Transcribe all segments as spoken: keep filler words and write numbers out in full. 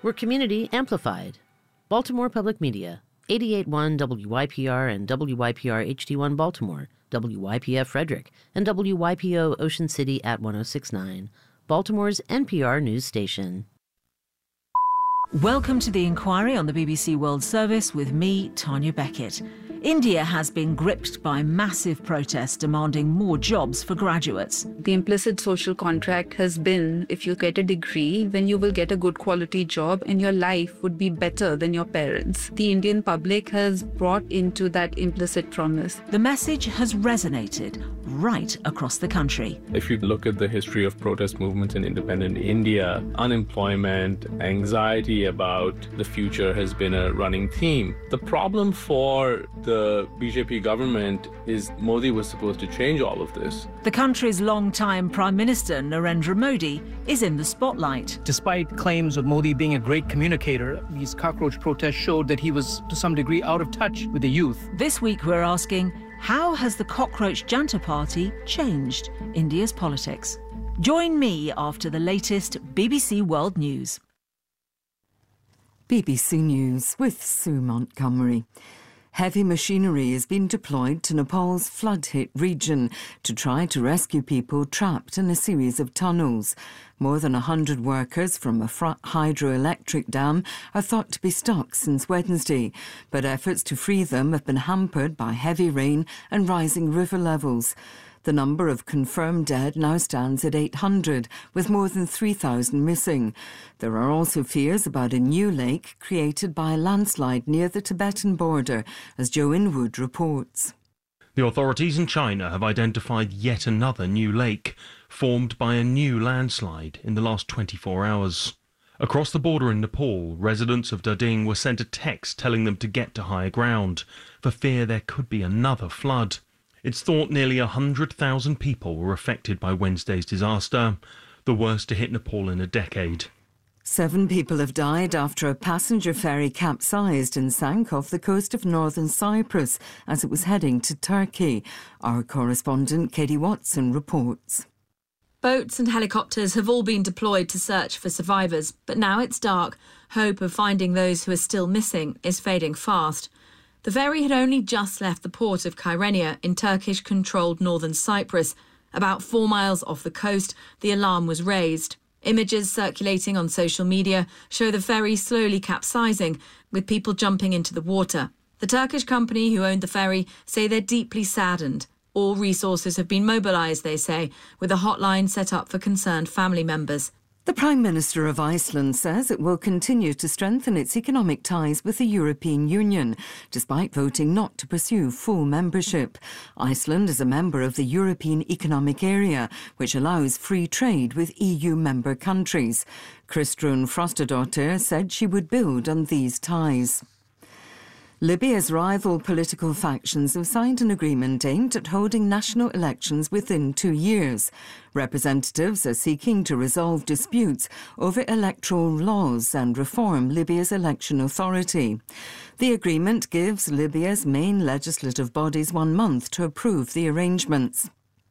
We're community amplified. Baltimore Public Media, eighty-eight point one W Y P R and W Y P R H D one Baltimore, W Y P F Frederick, and W Y P O Ocean City at one oh six point nine, Baltimore's N P R news station. Welcome to The Inquiry on the B B C World Service with me, Tanya Beckett. India has been gripped by massive protests demanding more jobs for graduates. The implicit social contract has been, if you get a degree, then you will get a good quality job and your life would be better than your parents. The Indian public has brought into that implicit promise. The message has resonated right across the country. If you look at the history of protest movements in independent India, unemployment, anxiety about the future has been a running theme. The problem for the The B J P government is Modi was supposed to change all of this. The country's long-time Prime Minister, Narendra Modi, is in the spotlight. Despite claims of Modi being a great communicator, these cockroach protests showed that he was, to some degree, out of touch with the youth. This week we're asking, how has the Cockroach Janta Party changed India's politics? Join me after the latest B B C World News. B B C News with Sue Montgomery. Heavy machinery has been deployed to Nepal's flood-hit region to try to rescue people trapped in a series of tunnels. More than one hundred workers from a hydroelectric dam are thought to be stuck since Wednesday, but efforts to free them have been hampered by heavy rain and rising river levels. The number of confirmed dead now stands at eight hundred, with more than three thousand missing. There are also fears about a new lake created by a landslide near the Tibetan border, as Joe Inwood reports. The authorities in China have identified yet another new lake, formed by a new landslide in the last twenty-four hours. Across the border in Nepal, residents of Dading were sent a text telling them to get to higher ground, for fear there could be another flood. It's thought nearly one hundred thousand people were affected by Wednesday's disaster, the worst to hit Nepal in a decade. Seven people have died after a passenger ferry capsized and sank off the coast of northern Cyprus as it was heading to Turkey. Our correspondent Katie Watson reports. Boats and helicopters have all been deployed to search for survivors, but now it's dark. Hope of finding those who are still missing is fading fast. The ferry had only just left the port of Kyrenia in Turkish-controlled northern Cyprus. About four miles off the coast, the alarm was raised. Images circulating on social media show the ferry slowly capsizing, with people jumping into the water. The Turkish company who owned the ferry say they're deeply saddened. All resources have been mobilised, they say, with a hotline set up for concerned family members. The Prime Minister of Iceland says it will continue to strengthen its economic ties with the European Union, despite voting not to pursue full membership. Iceland is a member of the European Economic Area, which allows free trade with E U member countries. Kristrún Frostadóttir said she would build on these ties. Libya's rival political factions have signed an agreement aimed at holding national elections within two years. Representatives are seeking to resolve disputes over electoral laws and reform Libya's election authority. The agreement gives Libya's main legislative bodies one month to approve the arrangements.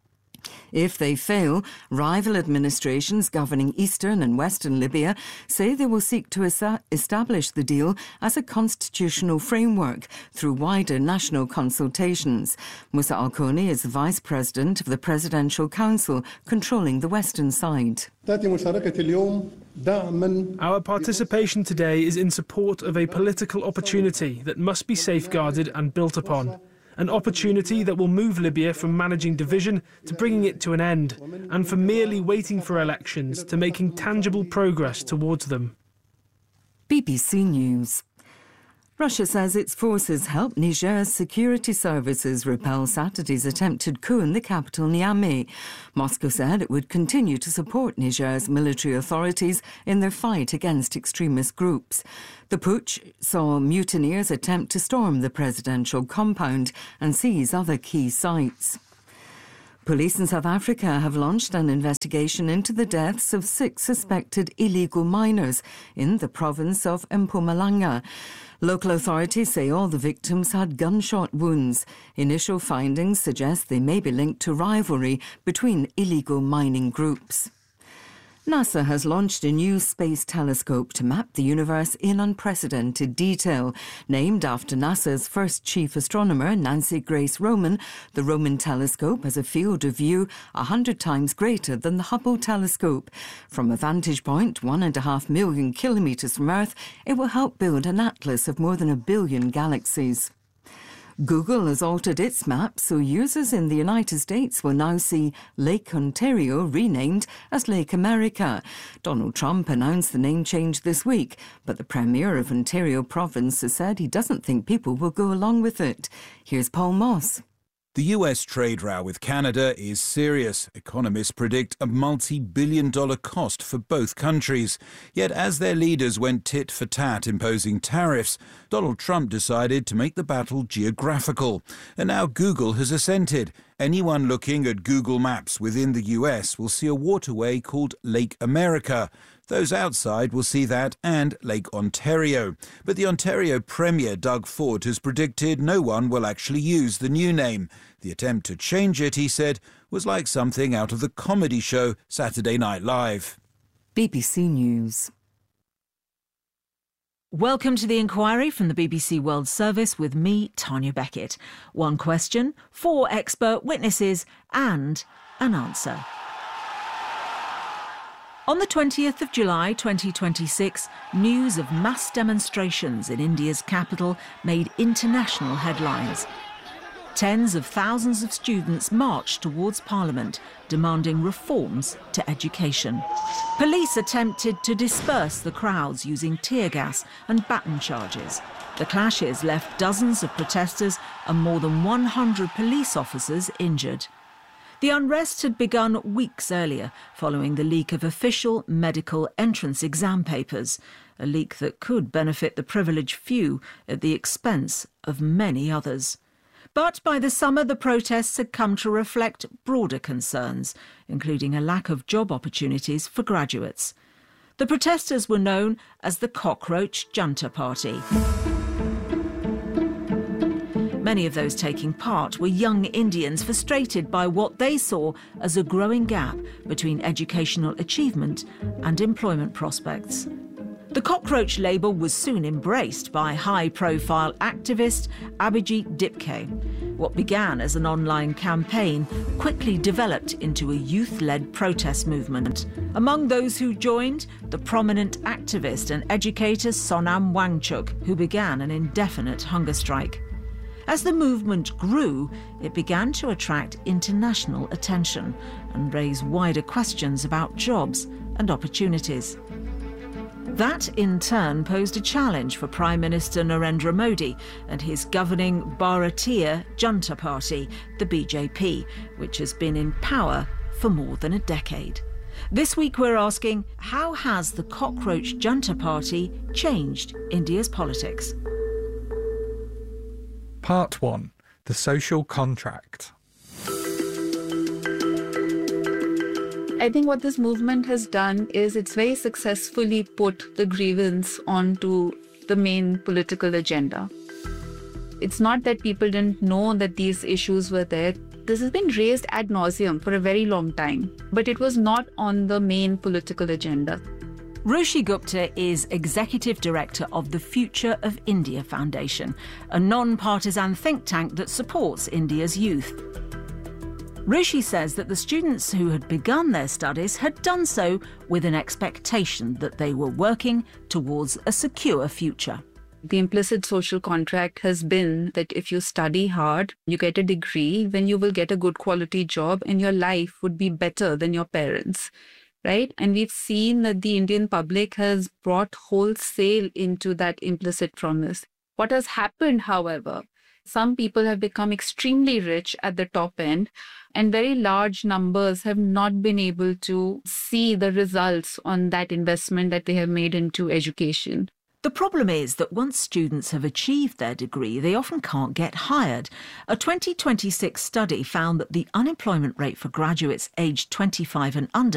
If they fail, rival administrations governing eastern and western Libya say they will seek to establish the deal as a constitutional framework through wider national consultations. Musa Al-Koni is the vice president of the Presidential Council controlling the western side. Our participation today is in support of a political opportunity that must be safeguarded and built upon. An opportunity that will move Libya from managing division to bringing it to an end, and from merely waiting for elections to making tangible progress towards them. B B C News. Russia says its forces helped Niger's security services repel Saturday's attempted coup in the capital Niamey. Moscow said it would continue to support Niger's military authorities in their fight against extremist groups. The putsch saw mutineers attempt to storm the presidential compound and seize other key sites. Police in South Africa have launched an investigation into the deaths of six suspected illegal miners in the province of Mpumalanga. Local authorities say all the victims had gunshot wounds. Initial findings suggest they may be linked to rivalry between illegal mining groups. NASA has launched a new space telescope to map the universe in unprecedented detail. Named after NASA's first chief astronomer, Nancy Grace Roman, the Roman telescope has a field of view a hundred times greater than the Hubble telescope. From a vantage point one and a half million kilometres from Earth, it will help build an atlas of more than a billion galaxies. Google has altered its map so users in the United States will now see Lake Ontario renamed as Lake America. Donald Trump announced the name change this week, but the Premier of Ontario Province has said he doesn't think people will go along with it. Here's Paul Moss. The U S trade row with Canada is serious. Economists predict a multi-billion dollar cost for both countries. Yet as their leaders went tit for tat imposing tariffs, Donald Trump decided to make the battle geographical. And now Google has assented. Anyone looking at Google Maps within the U S will see a waterway called Lake America. Those outside will see that and Lake Ontario. But the Ontario Premier, Doug Ford, has predicted no one will actually use the new name. The attempt to change it, he said, was like something out of the comedy show Saturday Night Live. B B C News. Welcome to The Inquiry from the B B C World Service with me, Tanya Beckett. One question, four expert witnesses and an answer. On the twentieth of July twenty twenty-six, news of mass demonstrations in India's capital made international headlines. Tens of thousands of students marched towards Parliament, demanding reforms to education. Police attempted to disperse the crowds using tear gas and baton charges. The clashes left dozens of protesters and more than one hundred police officers injured. The unrest had begun weeks earlier, following the leak of official medical entrance exam papers, a leak that could benefit the privileged few at the expense of many others. But by the summer, the protests had come to reflect broader concerns, including a lack of job opportunities for graduates. The protesters were known as the Cockroach Junta Party. Many of those taking part were young Indians frustrated by what they saw as a growing gap between educational achievement and employment prospects. The cockroach label was soon embraced by high-profile activist Abhijit Dipke. What began as an online campaign quickly developed into a youth-led protest movement. Among those who joined, the prominent activist and educator Sonam Wangchuk, who began an indefinite hunger strike. As the movement grew, it began to attract international attention and raise wider questions about jobs and opportunities. That, in turn, posed a challenge for Prime Minister Narendra Modi and his governing Bharatiya Janata Party, the B J P, which has been in power for more than a decade. This week we're asking, how has the Cockroach Junta Party changed India's politics? Part one. The Social Contract. I think what this movement has done is it's very successfully put the grievance onto the main political agenda. It's not that people didn't know that these issues were there. This has been raised ad nauseum for a very long time, but it was not on the main political agenda. Rushi Gupta is Executive Director of the Future of India Foundation, a non-partisan think tank that supports India's youth. Rushi says that the students who had begun their studies had done so with an expectation that they were working towards a secure future. The implicit social contract has been that if you study hard, you get a degree, then you will get a good quality job and your life would be better than your parents. Right? And we've seen that the Indian public has brought wholesale into that implicit promise. What has happened, however, some people have become extremely rich at the top end, and very large numbers have not been able to see the results on that investment that they have made into education. The problem is that once students have achieved their degree, they often can't get hired. A twenty twenty-six study found that the unemployment rate for graduates aged twenty-five and under